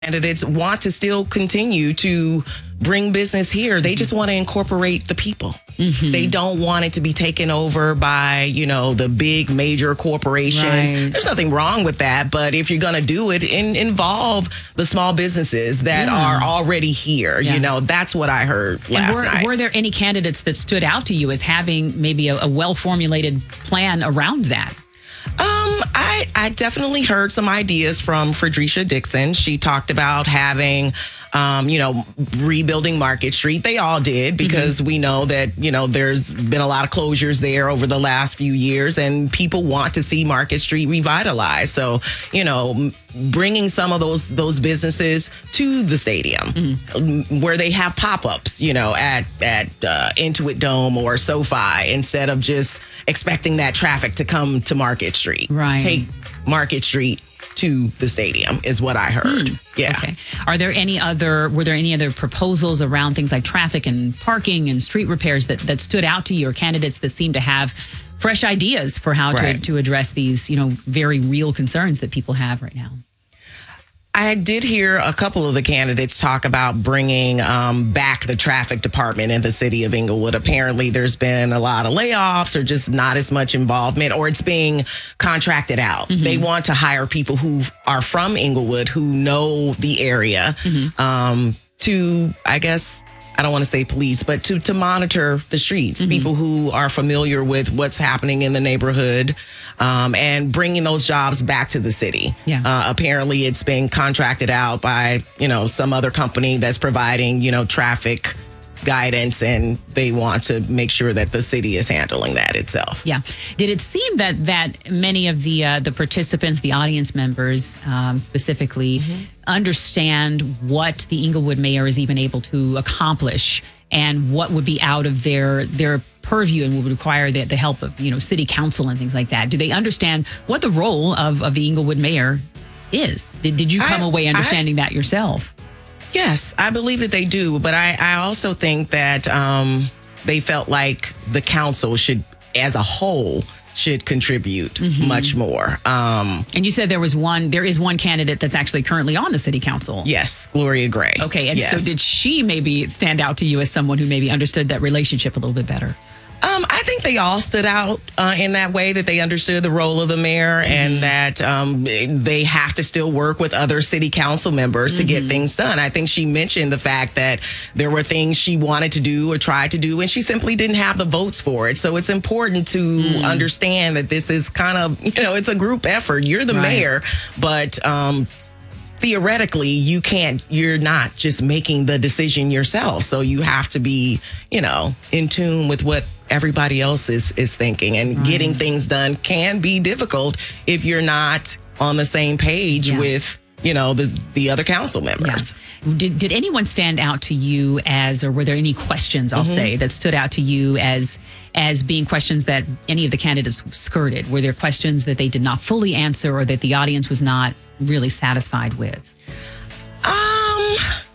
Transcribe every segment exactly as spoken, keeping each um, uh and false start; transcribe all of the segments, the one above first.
candidates want to still continue to bring business here. They just want to incorporate the people. Mm-hmm. They don't want it to be taken over by, you know, the big major corporations. Right. There's nothing wrong with that. But if you're going to do it, in, involve the small businesses that yeah. are already here. Yeah. You know, that's what I heard last were, night. Were there any candidates that stood out to you as having maybe a, a well-formulated plan around that? Um, I, I definitely heard some ideas from Fredericia Dixon. She talked about having, um, you know, rebuilding Market Street. They all did because mm-hmm. we know that, you know, there's been a lot of closures there over the last few years and people want to see Market Street revitalized. So, you know, bringing some of those those businesses to the stadium mm-hmm. where they have pop-ups, you know, at, at uh, Intuit Dome or SoFi instead of just expecting that traffic to come to Market Street. Right. Take Market Street to the stadium is what I heard. Hmm. Yeah. Okay. Are there any other, were there any other proposals around things like traffic and parking and street repairs that, that stood out to you, or candidates that seem to have fresh ideas for how right. to, to address these, you know, very real concerns that people have right now? I did hear a couple of the candidates talk about bringing um, back the traffic department in the city of Inglewood. Apparently, there's been a lot of layoffs or just not as much involvement, or it's being contracted out. Mm-hmm. They want to hire people who are from Inglewood, who know the area, mm-hmm. um, to, I guess, I don't want to say police, but to, to monitor the streets, mm-hmm. people who are familiar with what's happening in the neighborhood, um, and bringing those jobs back to the city. Yeah. Uh, apparently it's been contracted out by, you know, some other company that's providing, you know, traffic guidance, and they want to make sure that the city is handling that itself. Yeah. Did it seem that that many of the uh, the participants, the audience members um, specifically, mm-hmm. understand what the Inglewood mayor is even able to accomplish and what would be out of their their purview and would require the, the help of, you know, city council and things like that? Do they understand what the role of, of the Inglewood mayor is? Did, did you come I, away understanding I, that yourself? Yes, I believe that they do. But I, I also think that um, they felt like the council should, as a whole, should contribute mm-hmm. much more. Um, and you said there was one, there is one candidate that's actually currently on the city council. Yes, Gloria Gray. Okay, and yes. so did she maybe stand out to you as someone who maybe understood that relationship a little bit better? Um, I think they all stood out uh, in that way, that they understood the role of the mayor mm-hmm. and that um, they have to still work with other city council members mm-hmm. to get things done. I think she mentioned the fact that there were things she wanted to do or tried to do, and she simply didn't have the votes for it. So it's important to mm. understand that this is kind of, you know, it's a group effort. You're the right. mayor, but um, theoretically, you can't, you're not just making the decision yourself. So you have to be, you know, in tune with what everybody else is, is thinking. And right. getting things done can be difficult if you're not on the same page yeah. with, you know, the, the other council members. Yeah. Did, did anyone stand out to you as, or were there any questions, I'll mm-hmm. say, that stood out to you as as being questions that any of the candidates skirted? Were there questions that they did not fully answer or that the audience was not really satisfied with? Um,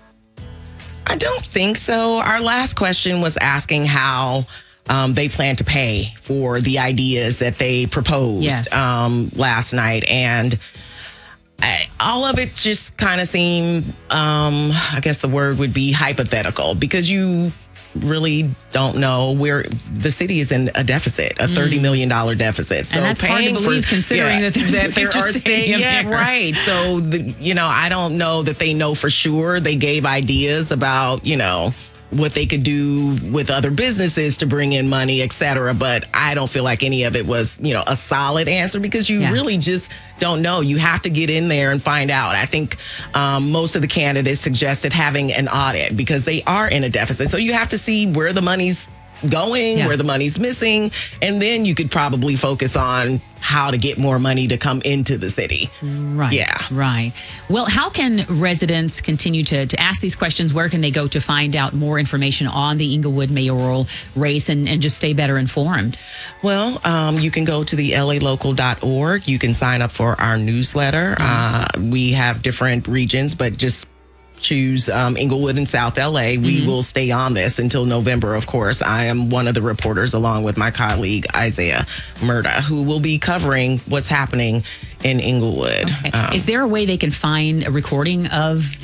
I don't think so. Our last question was asking how um, they plan to pay for the ideas that they proposed yes. um, last night. And I, all of it just kind of seemed, um, I guess the word would be hypothetical, because you really don't know where the city is in a deficit, a thirty million dollars deficit. So and that's hard to believe for, considering yeah, that there's that a future there are stadium Yeah, there. right. So, the, you know, I don't know that they know for sure. They gave ideas about, you know, what they could do with other businesses to bring in money, et cetera. But I don't feel like any of it was, you know, a solid answer, because you yeah. really just don't know. You have to get in there and find out. I think um, most of the candidates suggested having an audit because they are in a deficit. So you have to see where the money's going, yeah. where the money's missing, and then you could probably focus on how to get more money to come into the city. Right. Yeah. Right. Well, how can residents continue to, to ask these questions? Where can they go to find out more information on the Inglewood mayoral race and, and just stay better informed? Well, um, you can go to the L A local dot org. You can sign up for our newsletter. Mm-hmm. Uh, we have different regions, but just choose um, Inglewood and South L A. We Mm-hmm. will stay on this until November, of course. I am one of the reporters, along with my colleague, Isaiah Murda, who will be covering what's happening in Inglewood. Okay. Um, Is there a way they can find a recording of